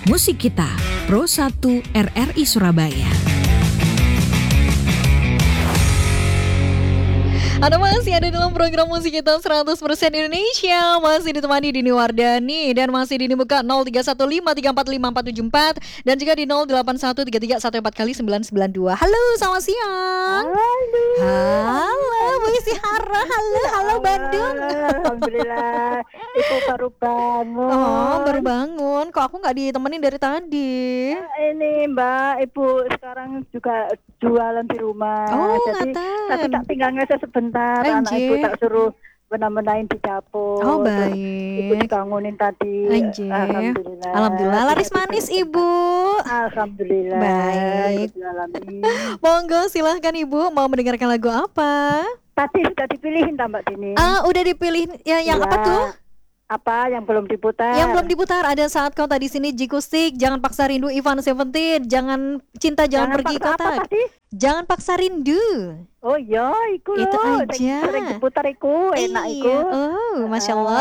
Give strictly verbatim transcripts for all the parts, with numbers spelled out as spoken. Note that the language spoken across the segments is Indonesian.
Musik Kita, Pro satu R R I Surabaya. Anda masih ada dalam program Musik Kita seratus persen Indonesia. Masih ditemani Dini Wardani. Dan masih Dini buka nol tiga satu lima tiga empat lima empat tujuh empat. Dan juga di nol delapan satu tiga tiga satu empat kali sembilan sembilan dua. Halo, selamat siang. Halo. Halo, Bu Isihara. Halo, halo Bandung. Alhamdulillah. Ibu baru bangun. Oh, baru bangun. Kok aku gak ditemenin dari tadi? Ini Mbak, Ibu sekarang juga jualan di rumah. Oh, Jadi ngatan. tapi tak tinggal ngeses sebentar. Anak Anjir. Ibu tak suruh benar-benain di dapur. Oh, Terus Ibu baik. dibangunin tadi. Anjir. Alhamdulillah. Alhamdulillah, laris manis Ibu. Alhamdulillah. Baik. Rabbil alamin. Monggo silahkan Ibu, mau mendengarkan lagu apa? Tadi sudah dipilihin tak Mbak Dini? Ah, udah dipilih ya, yang Iya. apa tuh? Apa yang belum diputar? Yang belum diputar ada Saat Kau Tak Di Sini Jikustik, Jangan Paksa Rindu Ivan Seventeen, Jangan Cinta Jangan, Jangan Pergi paksa apa Kotak. tadi? Jangan Paksa Rindu. Oh iya, iku Itu loh. aja. Sing sering diputar iku, enak Iya. iku. Oh, Masya Allah.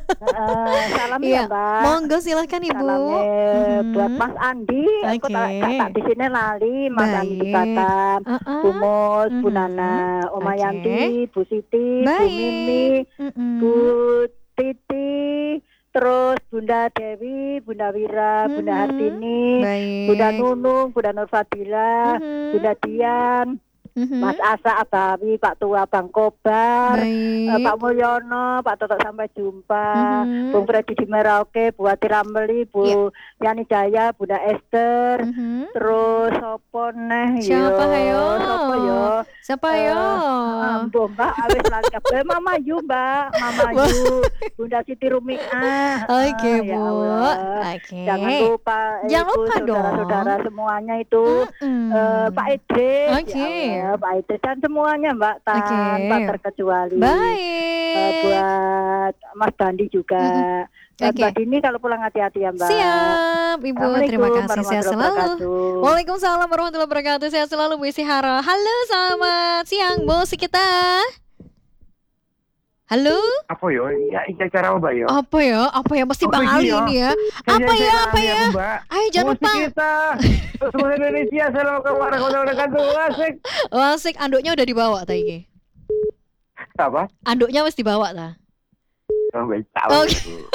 Uh, salam Iya, ya Mbak. monggo silahkan Ibu. Salamnya Mhm. buat Mas Andi. Aku Oke. tak, tak, tak di sini lali, Mas Andi di Baik. Batam, Uh-uh. Bu Mus, Bu Mhm. Nana, Oma Oke. Yanti, Bu Siti, Bu Baik. Mimi, Mm-mm. Bu Titi, terus Bunda Dewi, Bunda Wira, Bunda Mhm. Hartini, Baik. Bunda Nunung, Bunda Nurfadila, Mhm. Bunda Dian, Mhm. Mas Asa Abawi, Pak Tua Bang Kobar, Baik. eh, Pak Mulyono, Pak Toto sampai jumpa, Mhm. Bung Freddy di Merauke, Bu Ati Ramli, Bu Iya. Yani Jaya, Bunda Esther, Mhm. terus sopo neh Siapa yo? hayo? Sopo yo? Siapa yo? Eh, Mbok Mbak awis lali kabeh Mama Yu Mbak, Mama Yu, Bunda Siti Rumiah. Oke, Ah, Bu. ya Allah. Oke. Jangan lupa Jangan itu lupa dong. saudara-saudara semuanya itu. Mm-mm. Eh, Pak Idris, Oke. ya Allah, Pak Idris dan semuanya Mbak tanpa Oke. terkecuali. Eh, Baik. buat Mas Bandi juga. Buat Oke. Mbak Dini kalau pulang hati-hati ya Mbak. Siap, Ibu. Terima Assalamualaikum kasih. Sehat warahmatullahi selalu. wabarakatuh. Waalaikumsalam warahmatullahi wabarakatuh. Sehat selalu Bu Isihara. Halo, selamat siang Musik Kita. Halo. Apa yo? Ya, ya cara apa yo? Apa ya? Apa ya? Mesti Apa Bang iki Ali ya? ini ya. Saya- Apa saya ya? kenal Apa ya, ya? Mbak. Ayo jangan Musik lupa. kita. Semua Indonesia. Assalamualaikum warahmatullahi wabarakatuh. Asik. Wasik, anduknya udah dibawa ta iki. Apa? Anduknya wis dibawa ta. Oh, baik tahu. Oke.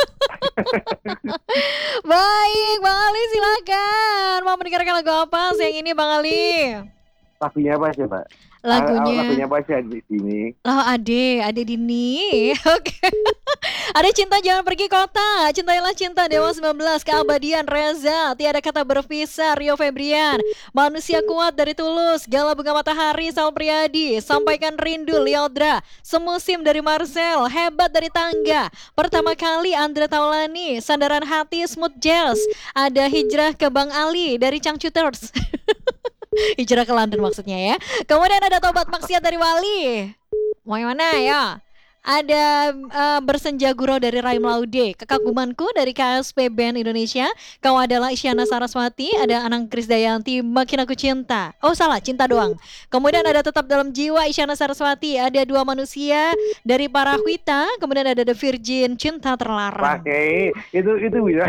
Baik, Bang Ali silakan. Mau mendengarkan lagu apa siang ini Bang Ali? Lagunya apa sih, Pak? Lagunya. Ah, lagunya apa sih di sini? Oh, Ade, Ade Dini. Oke. Ada Cinta Jangan Pergi Kota, Cintailah Cinta Dewa sembilan belas, Keabadian Reza, Tiada Kata Berpisah Rio Febrian, Manusia Kuat dari Tulus, Gala Bunga Matahari Sal Priadi, Sampaikan Rindu Liodra, Semusim dari Marcel, Hebat dari Tangga, Pertama Kali Andre Taulani, Sandaran Hati Smooth Jazz, ada Hijrah ke Bang Ali dari Changcuters. Hijrah ke London maksudnya ya. Kemudian ada Tobat Maksiat dari Wali. Mau yang mana ya? Ada eh, Bersenja Gurau dari Raim Laude, Kekagumanku dari K S P Band Indonesia, Kau Adalah Isyana Saraswati, ada Anang Krisdayanti, Makin Aku Cinta. Oh salah, Cinta Doang. Kemudian ada Tetap Dalam Jiwa Isyana Saraswati, ada Dua Manusia dari Parakwita, kemudian ada The Virgin Cinta Terlarang. Pakai itu itu bisa.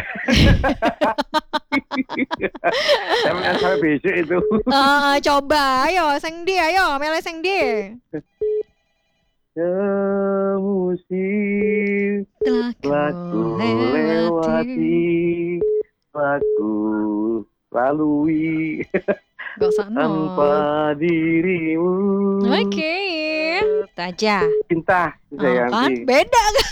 Sampai sampai besok itu. Eh, coba, ayo, seng di, ayo, mele seng di. Semusim Telah telah ku ku lewati. lewati, telah ku lalui Gak usah no. tanpa dirimu. Oke, Taja. Cinta Oh, kan Jayanti. beda kan?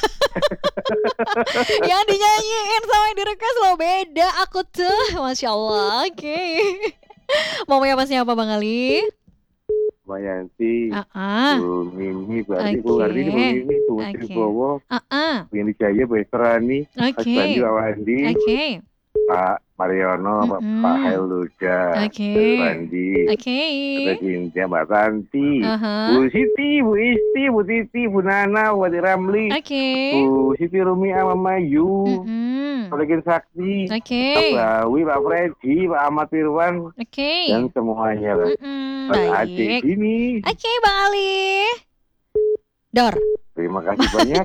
Yang dinyanyiin sama yang di-request lo beda. Aku tuh, Masya Allah. Oke. Mau apa siapa Bang Ali? Mayanti, Ah, ah, Bu Mimi, berarti Oke. Bu Ngardi, Bu Mimi, Bu Oke. Menteri Bowo, ah, ah. Bu Yeni Jaya, Bu Esrani, Mas Oke. Bandi, Pak Wandi, Oke. Pak Mariono, Pak Mm-mm. Pak Hailuda, Oke. Mas Bandi, Oke. Ada Cynthia, Mbak Tanti, Aha. Bu Siti, Bu Isti, Bu Titi, Bu Nana, Bu Ati Ramli, Oke. Bu Siti Rumi, Mama Yu, Mm-mm. Solikin Sakti, Oke. Pak Bawi, Pak Freddy, Pak Ahmad Irwan, Oke. dan semuanya. Pak. Mm-mm. Mas Ade Baik. ini. Oke, Bang Ali. Dor. Terima kasih banyak.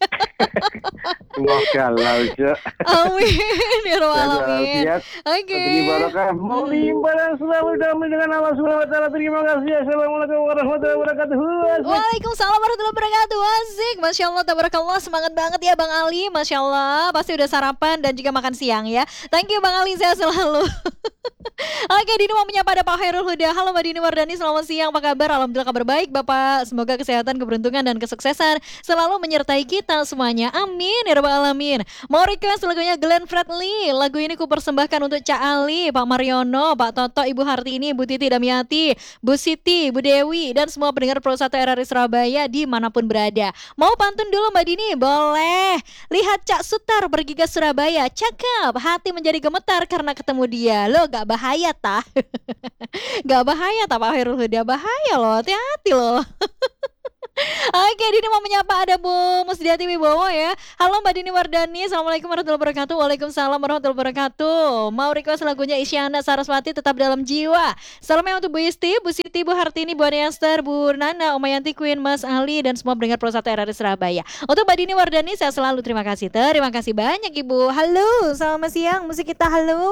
Semoga lausnya. Amin ya rabbal alamin. Oke. Rezeki barokah. Mau limpah dan selalu damai dengan Allah Subhanahu wa taala. Terima kasih. Assalamualaikum warahmatullahi wabarakatuh. Waalaikumsalam warahmatullahi wabarakatuh. Asik, Masya Allah, tabarakallah. Semangat banget ya Bang Ali. Masya Allah, pasti udah sarapan dan juga makan siang ya. Thank you Bang Ali, sehat selalu. Oke, Dini mau menyapa ada Pak Khairul Huda. Halo Mbak Dini Wardani, selamat siang, apa kabar? Alhamdulillah kabar baik Bapak. Semoga kesehatan, keberuntungan, dan kesuksesan selalu menyertai kita semuanya. Amin ya rabbal alamin. Mau request lagunya Glenn Fredly. Lagu ini ku persembahkan untuk Cak Ali, Pak Mariono, Pak Toto, Ibu Hartini, Bu Titi Damiati, Bu Siti, Bu Dewi, dan semua pendengar Pro satu R R I Surabaya dimanapun berada. Mau pantun dulu Mbak Dini? Boleh. Lihat Cak Sutar pergi ke Surabaya, cakep, hati menjadi gemetar karena ketemu dia. Lo gak bahaya tah? Gak bahaya tah Pak Khairul Huda? Bahaya loh, hati-hati loh. Oke, Dini mau menyapa ada Bu Musdiati Wibowo ya. Halo Mbak Dini Wardani, Assalamualaikum warahmatullahi wabarakatuh. Waalaikumsalam warahmatullahi wabarakatuh. Mau request lagunya Isyana Saraswati, Tetap Dalam Jiwa. Salamnya untuk Bu Isti, Bu Siti, Bu Hartini, Bu Ani Esther, Bu Nana, Omayanti, Queen, Mas Ali, dan semua pendengar Pro satu R R I Surabaya. Untuk Mbak Dini Wardani, saya selalu terima kasih. Terima kasih banyak Ibu. Halo, selamat siang musik kita, halo.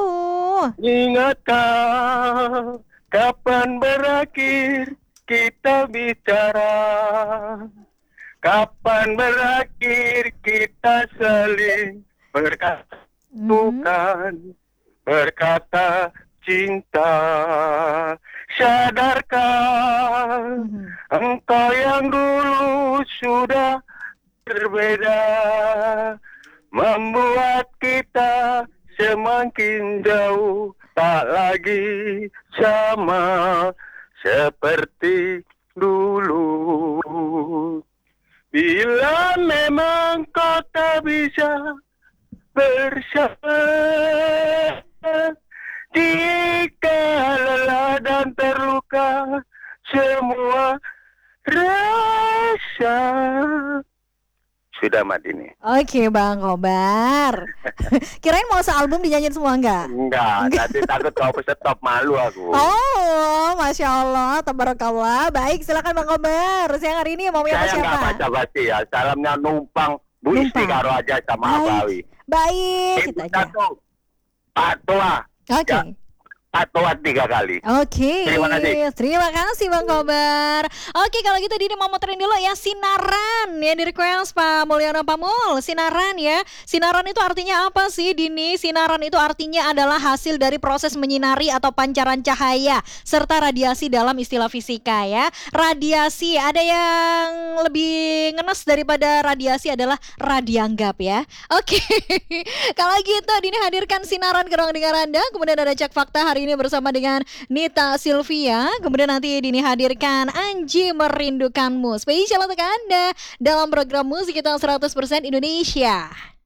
Ingatkah kapan berakhir kita bicara? Kapan berakhir kita saling berkata bukan berkata cinta? Sadarkah engkau yang dulu sudah berbeda, membuat kita semakin jauh, tak lagi sama seperti dulu. Bila memang kau tak bisa bersama, jika lelah dan terluka semua rasa. Sudah Mat ini. Oke Bang Kobar. Kirain mau sealbum dinyanyiin semua enggak? Enggak, tadi takut kau stop, malu aku. Oh, Masya Allah, tabarakallah. Baik, silakan Bang Kobar. Siang hari ini mau menyapa Saya siapa? nggak baca basi ya. Salamnya numpang Bu Isti Numpang. karo aja sama Baik. Abawi. Baik, Ibu kita aja. satu, Pak Tua. Oke. Ya, Pak Tua tiga kali. Oke, Terima kasih. terima kasih Bang Kobar. Oke, kalau gitu Dini mau muterin dulu ya Sinaran yang di request Pak Mulyono Pamul. Sinaran ya. Sinaran itu artinya apa sih Dini? Sinaran itu artinya adalah hasil dari proses menyinari atau pancaran cahaya serta radiasi dalam istilah fisika ya. Radiasi, ada yang lebih ngenes daripada radiasi adalah radianggap ya. Oke. Kalau gitu Dini hadirkan Sinaran ke ruang dengar Anda. Kemudian ada Cek Fakta hari ini bersama dengan Nita Sylvia. Kemudian nanti Dini hadirkan Anji Merindukanmu, spesial untuk Anda dalam program musik kita seratus persen Indonesia.